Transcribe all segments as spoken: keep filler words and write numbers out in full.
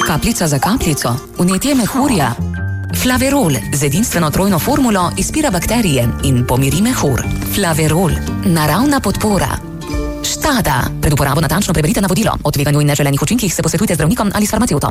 Kapljica za kapljico, vnetje mehurja. Flaverol z edinstveno trojno formulo izpira bakterije in pomiri mehur. Flaverol, naravna podpora. Štada. Pred uporabo natančno preberite navodilo. O tveganju in neželenih učinkih se posvetujte z zdravnikom ali s farmacevtom.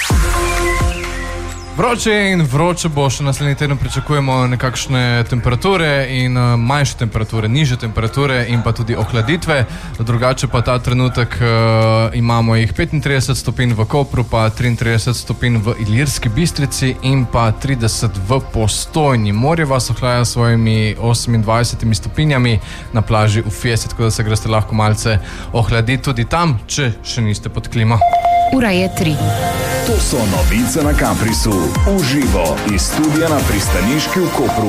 Vroče in vroče bo, še naslednji teden pričakujemo nekakšne temperature in manjše temperature, nižje temperature in pa tudi ohladitve. Drugače pa ta trenutek uh, imamo jih petintrideset stopinj v Kopru, pa triintrideset stopinj v Ilirski Bistrici in pa trideset v Postojni. Morje vas ohlaja s svojimi osemindvajsetimi stopinjami na plaži v Fiesi, tako da se greste lahko malce ohladiti tudi tam, če še niste pod klimo. Ura je tri. To so novice na Caprisu. Uživo iz studia na Pristaniški v Kopru.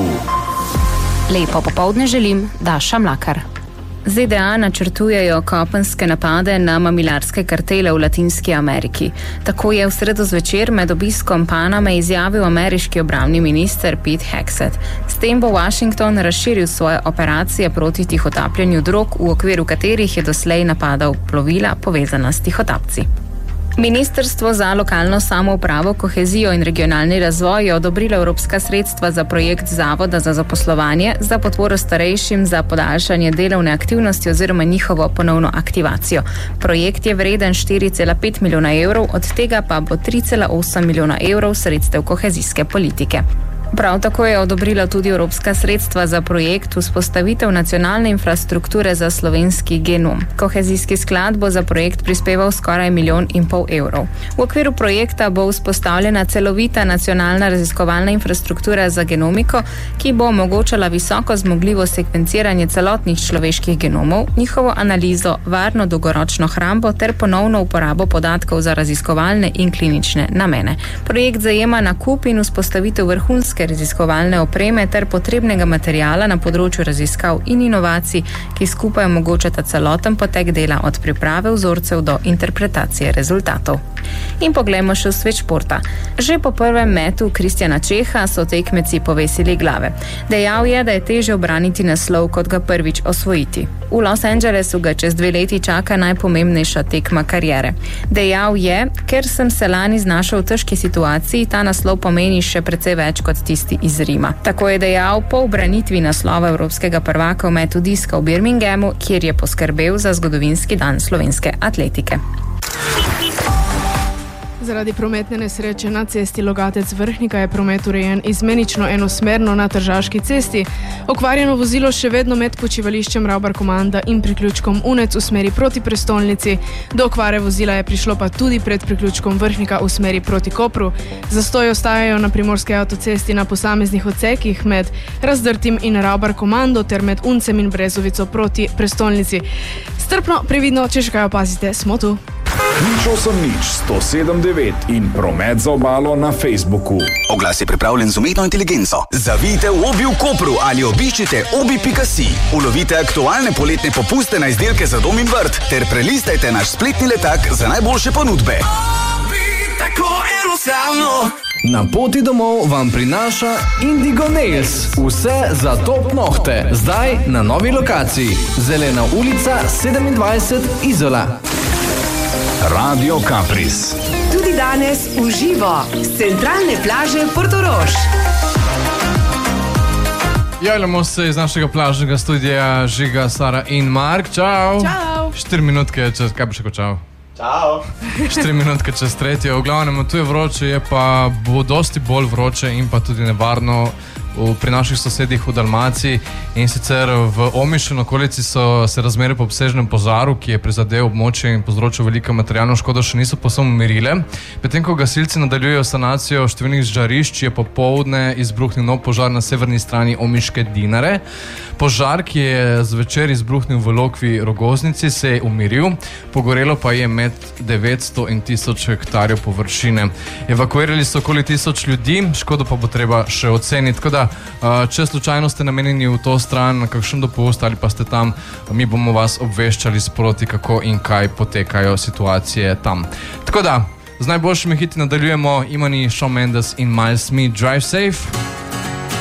Lepo popoldne želim, Daša Mlakar. Z D A načrtujejo kopenske napade na mamilarske kartele v Latinski Ameriki. Tako je v sredo zvečer med obiskom Paname izjavil ameriški obrambni minister Pete Hegseth. S tem bo Washington razširil svoje operacije proti tihotapljenju drog, v okviru katerih je doslej napadal plovila povezana s tihotapci. Ministrstvo za lokalno samoupravo, kohezijo in regionalni razvoj je odobrilo evropska sredstva za projekt Zavoda za zaposlovanje za podporo starejšim za podaljšanje delovne aktivnosti oziroma njihovo ponovno aktivacijo. Projekt je vreden štiri cela pet milijona evrov, od tega pa bo tri cela osem milijona evrov sredstev kohezijske politike. Prav tako je odobrila tudi evropska sredstva za projekt vzpostavitev nacionalne infrastrukture za slovenski genom. Kohezijski sklad bo za projekt prispeval skoraj milijon in pol evrov. V okviru projekta bo vzpostavljena celovita nacionalna raziskovalna infrastruktura za genomiko, ki bo omogočala visoko zmogljivo sekvenciranje celotnih človeških genomov, njihovo analizo, varno dolgoročno hrambo ter ponovno uporabo podatkov za raziskovalne in klinične namene. Projekt zajema nakup in vzpostavitev vrhunske raziskovalne opreme ter potrebnega materijala na področju raziskav in inovacij, ki skupaj omogočata celoten potek dela od priprave vzorcev do interpretacije rezultatov. In poglejmo še v svet športa. Že po prvem metu Kristjana Čeha so tekmeci povesili glave. Dejal je, da je težje obraniti naslov, kot ga prvič osvojiti. V Los Angelesu ga čez dve leti čaka najpomembnejša tekma kariere. Dejal je, ker sem se lani znašel v težki situaciji, ta naslov pomeni še precej več kot tisti iz Rima. Tako je dejal po ubranitvi naslova evropskega prvaka v metu diska v Birminghamu, kjer je poskrbel za zgodovinski dan slovenske atletike. Zaradi prometne nesreče na cesti Logatec-Vrhnika je promet urejen izmenično enosmerno na Tržaški cesti. Okvarjeno vozilo še vedno med počivališčem Ravbar-Komanda in priključkom Unec v smeri proti prestolnici. Do okvare vozila je prišlo pa tudi pred priključkom Vrhnika v smeri proti Kopru. Zastoji ostajajo na primorski avtocesti na posameznih odsekih med Razdrtim in Ravbar-Komando ter med Uncem in Brezovico proti prestolnici. Strpno, previdno, če še kaj opazite, smo tu. Nič osem nič sto sedem devet in promet za obalo na Facebooku. Oglas je pripravljen z umetno inteligenco. Zavijte v Obi v Kopru ali obiščite obi pika si. Ulovite aktualne poletne popuste na izdelke za dom in vrt ter prelistajte naš spletni letak za najboljše ponudbe. Obi, tako enostavno. Na poti domov vam prinaša Indigo Nails. Vse za top nohte. Zdaj na novi lokaciji. Zelena ulica sedemindvajset Izola. Radio Capris. Tudi danes v živo z centralne plaže Portorož. Javljamo se iz našega plažnega studija Žiga, Sara in Mark. Čau. Čau. Štiri minutke čez, kaj bi še končal? Čau. Štiri minutke čez tretjo. V glavnem, tu je vroče, je pa bo dosti bolj vroče in pa tudi nevarno v, pri naših sosedih v Dalmaciji. In sicer v Omišu in okolici so se razmere po obsežnem požaru, ki je prizadel območje in povzročil veliko materialno škodo, še niso povsem umirile. Medtem ko gasilci nadaljujejo sanacijo številnih žarišč, je popoldne izbruhnil nov požar na severni strani Omiške Dinare. Požar, ki je zvečer izbruhnil v Lokvi Rogoznici, se je umiril, pogorelo pa je med devetsto in tisoč hektarjev površine. Evakuirali so okoli tisoč ljudi, škodo pa bo treba še oceniti. Tako da, če slučajno ste namenjeni v to stran, na kakšen dopust ali pa ste tam, mi bomo vas obveščali sproti, kako in kaj potekajo situacije tam. Tako da, z najboljšimi hiti nadaljujemo. Imani Shawn Mendes in Miles Smith, Drive Safe.